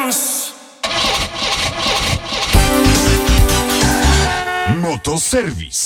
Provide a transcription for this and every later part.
Dance. Motoserwis.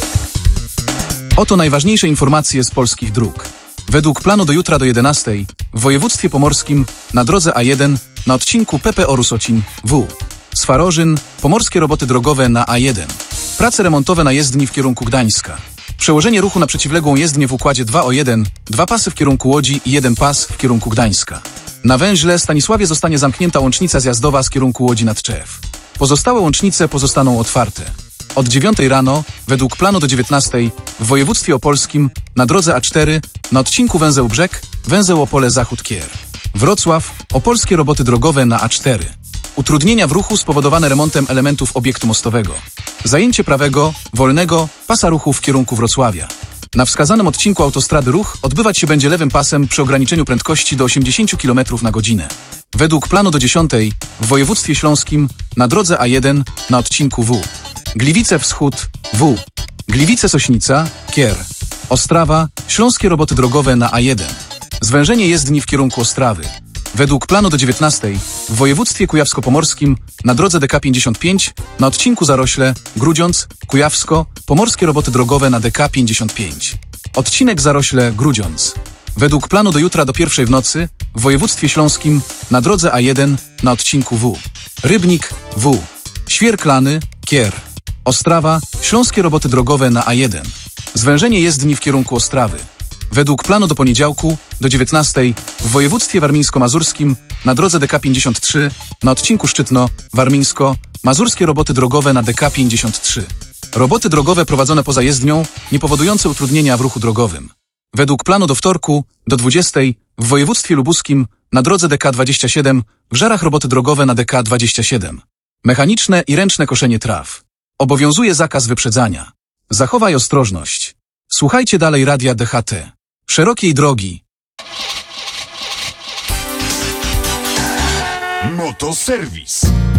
Oto najważniejsze informacje z polskich dróg. Według planu do jutra do 11 w województwie pomorskim na drodze A1 na odcinku PPO Rusocin W. Swarożyn, pomorskie roboty drogowe na A1. Prace remontowe na jezdni w kierunku Gdańska. Przełożenie ruchu na przeciwległą jezdnię w układzie 2:1, 2 pasy w kierunku Łodzi i 1 pas w kierunku Gdańska. Na węźle Stanisławie zostanie zamknięta łącznica zjazdowa z kierunku Łodzi nad Czew. Pozostałe łącznice pozostaną otwarte. Od 9 rano, według planu do 19 w województwie opolskim na drodze A4 na odcinku węzeł Brzeg, węzeł Opole Zachód Kier. Wrocław, opolskie roboty drogowe na A4. Utrudnienia w ruchu spowodowane remontem elementów obiektu mostowego. Zajęcie prawego, wolnego pasa ruchu w kierunku Wrocławia. Na wskazanym odcinku autostrady ruch odbywać się będzie lewym pasem przy ograniczeniu prędkości do 80 km na godzinę. Według planu do 10 w województwie śląskim na drodze A1 na odcinku W. Gliwice Wschód W. Gliwice Sośnica Kier. Ostrawa, śląskie roboty drogowe na A1. Zwężenie jezdni w kierunku Ostrawy. Według planu do 19 w województwie kujawsko-pomorskim na drodze DK 55 na odcinku Zarośle, Grudziądz, Kujawsko, pomorskie roboty drogowe na DK 55. Odcinek Zarośle, Grudziądz. Według planu do jutra do 1 w nocy w województwie śląskim na drodze A1 na odcinku W. Rybnik W. Świerklany, Kier. Ostrawa, śląskie roboty drogowe na A1. Zwężenie jezdni w kierunku Ostrawy. Według planu do poniedziałku, do 19 w województwie warmińsko-mazurskim na drodze DK 53 na odcinku Szczytno, Warmińsko, mazurskie roboty drogowe na DK 53. Roboty drogowe prowadzone poza jezdnią, nie powodujące utrudnienia w ruchu drogowym. Według planu do wtorku, do 20 w województwie lubuskim na drodze DK 27 w Żarach roboty drogowe na DK 27. Mechaniczne i ręczne koszenie traw. Obowiązuje zakaz wyprzedzania. Zachowaj ostrożność. Słuchajcie dalej radia DHT. Szerokiej drogi. Motoserwis.